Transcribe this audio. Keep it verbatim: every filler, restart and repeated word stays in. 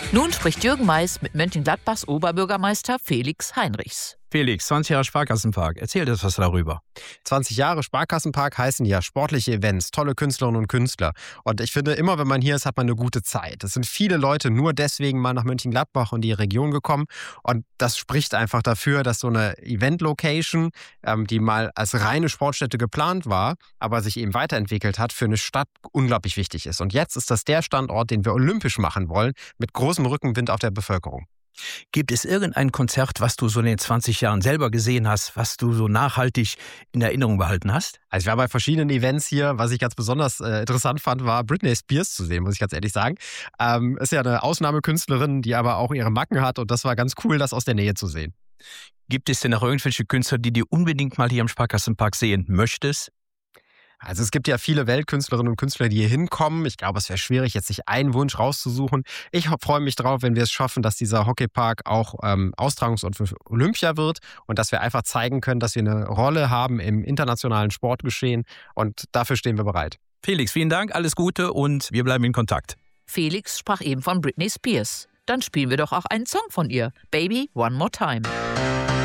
Nun spricht Jürgen Mais mit Mönchengladbachs Oberbürgermeister Felix Heinrichs. Felix, zwanzig Jahre Sparkassenpark. Erzähl uns was darüber. zwanzig Jahre Sparkassenpark heißen ja sportliche Events, tolle Künstlerinnen und Künstler. Und ich finde, immer wenn man hier ist, hat man eine gute Zeit. Es sind viele Leute nur deswegen mal nach Mönchengladbach und die Region gekommen. Und das spricht einfach dafür, dass so eine Event-Location, ähm, die mal als reine Sportstätte geplant war, aber sich eben weiterentwickelt hat, für eine Stadt unglaublich wichtig ist. Und jetzt ist das der Standort, den wir olympisch machen wollen, mit großem Rückenwind auf der Bevölkerung. Gibt es irgendein Konzert, was du so in den zwanzig Jahren selber gesehen hast, was du so nachhaltig in Erinnerung behalten hast? Also ich war bei verschiedenen Events hier. Was ich ganz besonders äh, interessant fand, war Britney Spears zu sehen, muss ich ganz ehrlich sagen. Ähm, ist ja eine Ausnahmekünstlerin, die aber auch ihre Macken hat. Und das war ganz cool, das aus der Nähe zu sehen. Gibt es denn noch irgendwelche Künstler, die du unbedingt mal hier im Sparkassenpark sehen möchtest? Also es gibt ja viele Weltkünstlerinnen und Künstler, die hier hinkommen. Ich glaube, es wäre schwierig, jetzt sich einen Wunsch rauszusuchen. Ich freue mich drauf, wenn wir es schaffen, dass dieser Hockeypark auch ähm, Austragungsort für Olympia wird und dass wir einfach zeigen können, dass wir eine Rolle haben im internationalen Sportgeschehen. Und dafür stehen wir bereit. Felix, vielen Dank, alles Gute und wir bleiben in Kontakt. Felix sprach eben von Britney Spears. Dann spielen wir doch auch einen Song von ihr. Baby, One More Time.